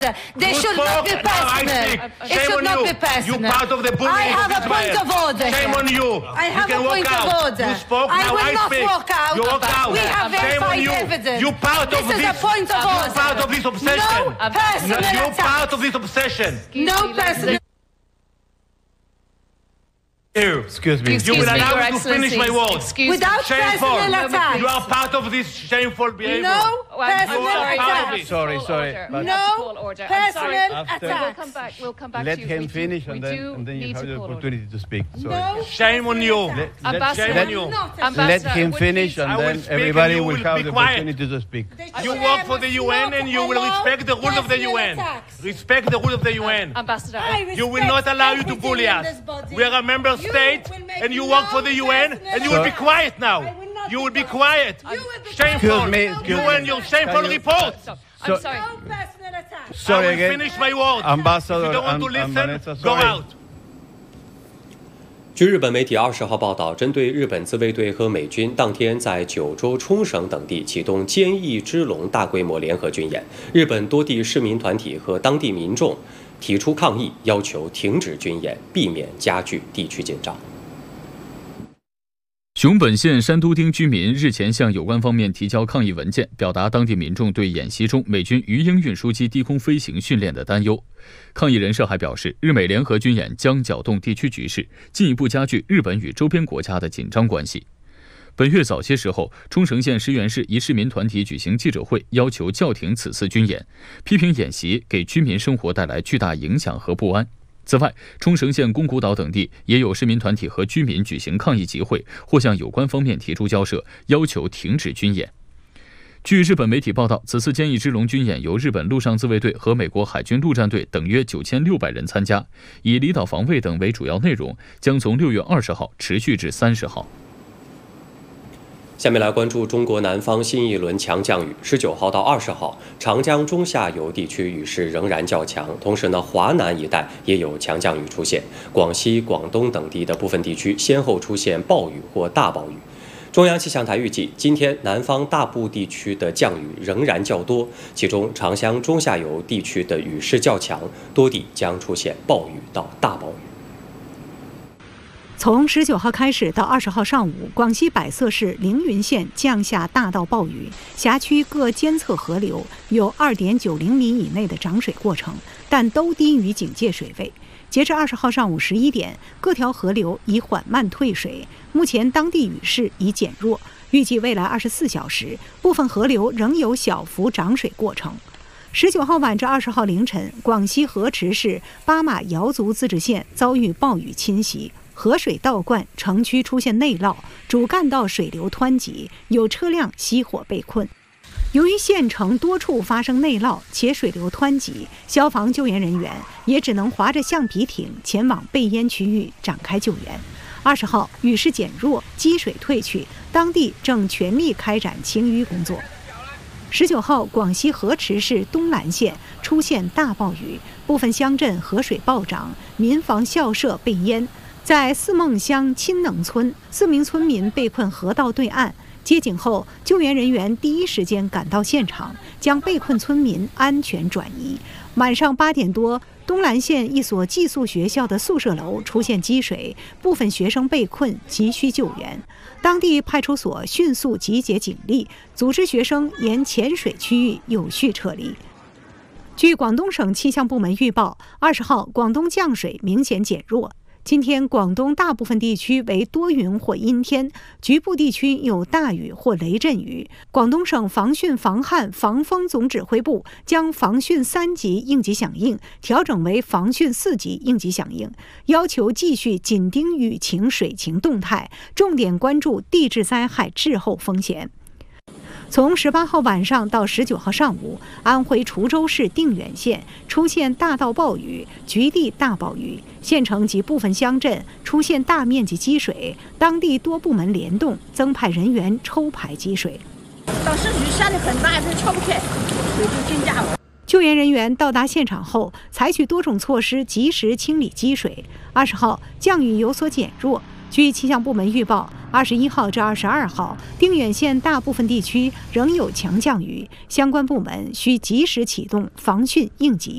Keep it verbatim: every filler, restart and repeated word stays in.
They should not be personal. It should not be personal. You part of the bullying I have a point of order. Shame on you. I have you a point of order. You spoke, I now will I not speak. walk out. You walk out. We have verified evidence. You part of this. This is a point of order. You part of this obsession. No personal You attack. part of this obsession. No personal. You. Excuse me. You will allow me to finish my words. Without Shameful. personal attack. You are part of this shameful behavior. No personal sorry, attack. Sorry, sorry. But No personal After- We'll attack. come back. We'll come back Let to you. him We do- finish, we and then, do and then you need have to the call order. opportunity to speak. Sorry. No Shame on you. Let, Ambassador, Shame let, on you. let Ambassador, him would finish, please- and I will then speak everybody and you will will have be the quiet. opportunity to speak. You work for the U N and you will respect the rules of the U N. Respect the rules of the U N. Ambassador, You will not allow you to bully us. We are a member state and you work for the U N and you will be quiet now. You will be quiet. Shameful. Excuse me, excuse You me. and your shameful Can you- report. stop. So- I'm sorry. No personal attack. Sorry I will again. finish my words. Ambassador If you don't want to and- and listen, Vanessa, go sorry. out. 据日本媒体二十号报道，针对日本自卫队和美军当天在九州、冲绳等地启动“坚毅之龙”大规模联合军演，日本多地市民团体和当地民众提出抗议，要求停止军演，避免加剧地区紧张。 熊本县山都町居民日前向有关方面提交抗议文件，表达当地民众对演习中美军鱼鹰运输机低空飞行训练的担忧。抗议人士还表示，日美联合军演将搅动地区局势，进一步加剧日本与周边国家的紧张关系。本月早些时候，冲绳县石原市一市民团体举行记者会，要求叫停此次军演，批评演习给居民生活带来巨大影响和不安。 此外，冲绳县宫古岛等地也有市民团体和居民举行抗议集会，或向有关方面提出交涉，要求停止军演。据日本媒体报道，此次“坚毅之龙”军演由日本陆上自卫队和美国海军陆战队等约九千六百人参加，以离岛防卫等为主要内容，将从六月二十号持续至三十号。 下面来关注中国南方新一轮强降雨。十九号到二十号，长江中下游地区雨势仍然较强，同时呢，华南一带也有强降雨出现。广西、广东等地的部分地区先后出现暴雨或大暴雨。中央气象台预计，今天南方大部地区的降雨仍然较多，其中长江中下游地区的雨势较强，多地将出现暴雨到大暴雨。 从十九号开始到二十号上午，广西百色市凌云县降下大到暴雨，辖区各监测河流有二点九零米以内的涨水过程，但都低于警戒水位。截至二十号上午十一点，各条河流已缓慢退水，目前当地雨势已减弱，预计未来二十四小时，部分河流仍有小幅涨水过程。 十九号晚至二十号凌晨，广西河池市巴马瑶族自治县遭遇暴雨侵袭，河水倒灌，城区出现内涝，主干道水流湍急，有车辆熄火被困。由于县城多处发生内涝且水流湍急，消防救援人员也只能划着橡皮艇前往被淹区域展开救援。二十号雨势减弱，积水退去，当地正全力开展清淤工作。 十九号，广西河池市东兰县出现大暴雨，部分乡镇河水暴涨，民房校舍被淹。在四孟乡亲能村，四名村民被困河道对岸。接警后，救援人员第一时间赶到现场，将被困村民安全转移。晚上八点多，东兰县一所寄宿学校的宿舍楼出现积水，部分学生被困，急需救援。 当地派出所迅速集结警力，组织学生沿浅水区域有序撤离。据广东省气象部门预报，二十号广东降水明显减弱。今天广东大部分地区为多云或阴天，局部地区有大雨或雷阵雨。广东省防汛防旱防风总指挥部将防汛三级应急响应调整为防汛四级应急响应，要求继续紧盯雨情水情动态，重点关注地质灾害滞后风险。 从十八号晚上到十九号上午，安徽滁州市定远县出现大到暴雨、局地大暴雨，县城及部分乡镇出现大面积积水，当地多部门联动增派人员抽排积水。 当时雨下得很大，这抽不开，水就进家了。 救援人员到达现场后，采取多种措施及时清理积水。二十号降雨有所减弱。 据气象部门预报，二十一号至二十二号，定远县大部分地区仍有强降雨，相关部门需及时启动防汛应急。